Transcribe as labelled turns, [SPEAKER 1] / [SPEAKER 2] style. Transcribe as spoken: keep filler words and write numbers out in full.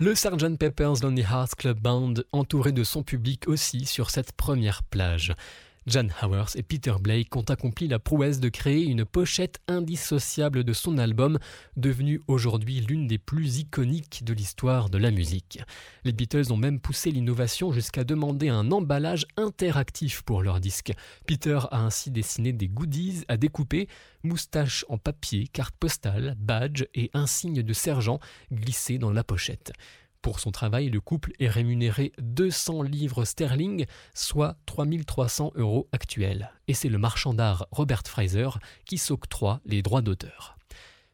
[SPEAKER 1] Le sergeant Pepper's Lonely Hearts Club Band entouré de son public aussi sur cette première plage. Jan Howers et Peter Blake ont accompli la prouesse de créer une pochette indissociable de son album, devenu aujourd'hui l'une des plus iconiques de l'histoire de la musique. Les Beatles ont même poussé l'innovation jusqu'à demander un emballage interactif pour leur disque. Peter a ainsi dessiné des goodies à découper, moustaches en papier, cartes postales, badges et insignes de sergent glissés dans la pochette. Pour son travail, le couple est rémunéré deux cents livres sterling, soit trois mille trois cents euros actuels. Et c'est le marchand d'art Robert Fraser qui s'octroie les droits d'auteur.